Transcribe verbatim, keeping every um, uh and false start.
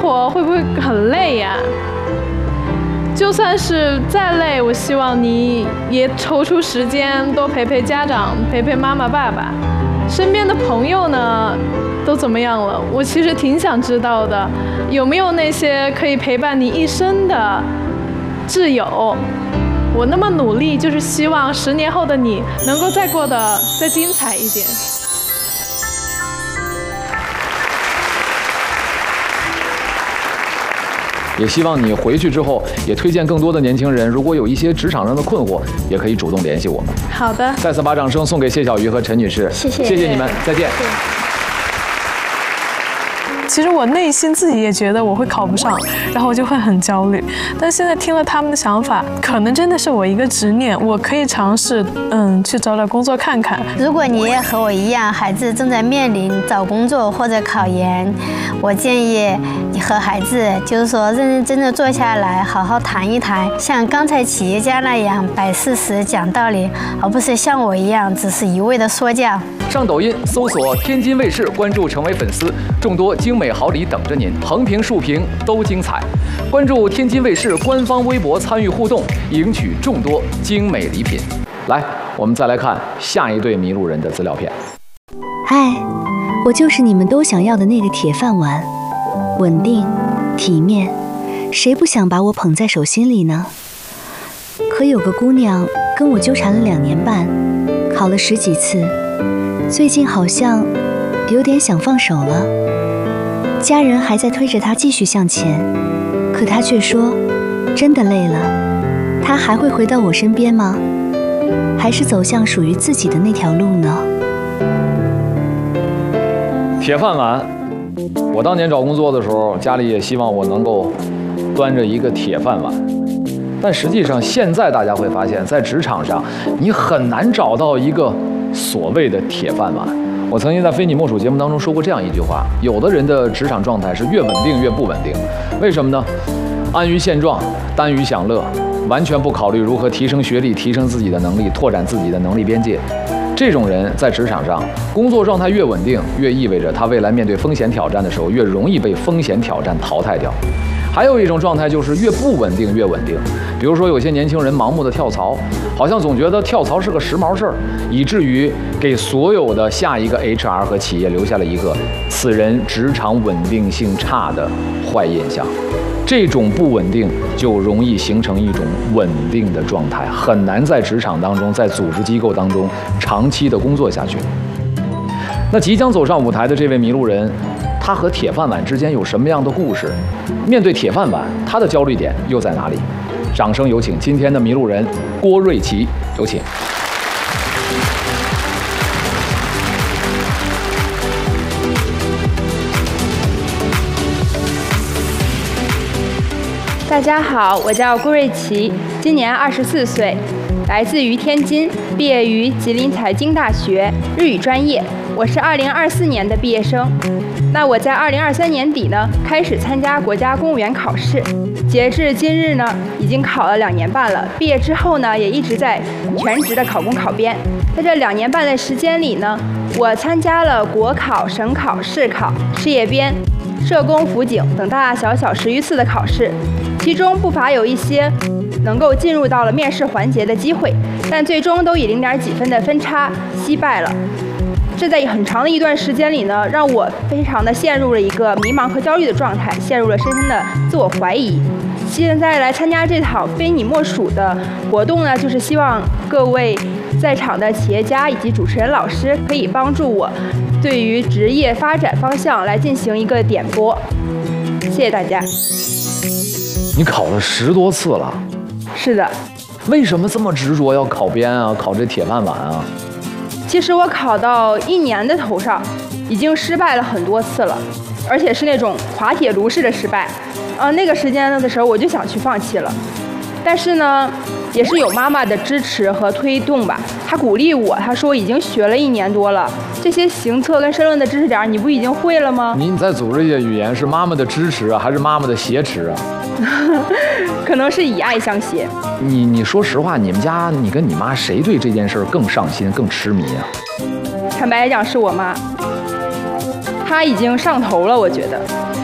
活会不会很累呀？就算是再累，我希望你也抽出时间多陪陪家长，陪陪妈妈爸爸。身边的朋友呢，都怎么样了？我其实挺想知道的，有没有那些可以陪伴你一生的挚友？我那么努力，就是希望十年后的你能够再过得再精彩一点。 也希望你回去之后，也推荐更多的年轻人，如果有一些职场上的困惑，也可以主动联系我们。 好的， 再次把掌声送给谢小鱼和陈女士， 谢谢， 谢谢你们，再见。 其实我内心自己也觉得我会考不上，然后我就会很焦虑。但现在听了他们的想法，可能真的是我一个执念，我可以尝试，嗯，去找点工作看看。 如果你也和我一样，孩子正在面临找工作或者考研，我建议你和孩子就是说认认真真坐下来，好好谈一谈，像刚才企业家那样摆事实、讲道理，而不是像我一样只是一味的说教。 上抖音搜索天津卫视，关注成为粉丝，众多精美好礼等着您，横屏竖屏都精彩。关注天津卫视官方微博，参与互动，赢取众多精美礼品。来，我们再来看下一对迷路人的资料片。 嗨，我就是你们都想要的那个铁饭碗，稳定、体面，谁不想把我捧在手心里呢？可有个姑娘跟我纠缠了两年半，考了十几次，最近好像有点想放手了。家人还在推着她继续向前，可她却说真的累了。她还会回到我身边吗？还是走向属于自己的那条路呢？ 铁饭碗，我当年找工作的时候，家里也希望我能够端着一个铁饭碗，但实际上现在大家会发现，在职场上你很难找到一个所谓的铁饭碗。我曾经在非你莫属节目当中说过这样一句话：有的人的职场状态是越稳定越不稳定，为什么呢？安于现状，耽于享乐，完全不考虑如何提升学历、提升自己的能力、拓展自己的能力边界。这种人在职场上工作状态越稳定，越意味着他未来面对风险挑战的时候，越容易被风险挑战淘汰掉。还有一种状态就是越不稳定越稳定，比如说有些年轻人盲目的跳槽，好像总觉得跳槽是个时髦事儿，以至于给所有的下一个 H R 和企业留下了一个此人职场稳定性差的坏印象。这种不稳定就容易形成一种稳定的状态，很难在职场当中，在组织机构当中长期的工作下去。那即将走上舞台的这位迷路人，他和铁饭碗之间有什么样的故事？面对铁饭碗，他的焦虑点又在哪里？掌声有请今天的迷路人郭瑞奇，有请。 大家好，我叫郭瑞奇，今年二十四岁，来自于天津，毕业于吉林财经大学日语专业。我是二零二四年的毕业生。那我在二零二三年底呢，开始参加国家公务员考试，截至今日呢，已经考了两年半了。毕业之后呢，也一直在全职的考公考编。在这两年半的时间里呢，我参加了国考、省考、市考、事业编、社工、辅警等大大小小十余次的考试，其中不乏有一些能够进入到了面试环节的机会，但最终都以零点几分的分差惜败了。这在很长的一段时间里呢，让我非常的陷入了一个迷茫和焦虑的状态，陷入了深深的自我怀疑。现在来参加这场非你莫属的活动呢，就是希望各位在场的企业家以及主持人老师可以帮助我对于职业发展方向来进行一个点拨。谢谢大家。 你考了十多次了？ 是的。 为什么这么执着要考编啊，考这铁饭碗啊？ 其实我考到一年的头上，已经失败了很多次了，而且是那种滑铁卢式的失败。呃，那个时间的时候我就想去放弃了，但是呢，也是有妈妈的支持和推动吧。她鼓励我，她说已经学了一年多了，这些行测跟申论的知识点你不已经会了吗？ 你在组织这些语言是妈妈的支持啊，还是妈妈的挟持啊？ 可能是以爱相挟。 你你说实话，你们家你跟你妈谁对这件事更上心、更痴迷啊？ 坦白来讲，是我妈，她已经上头了，我觉得。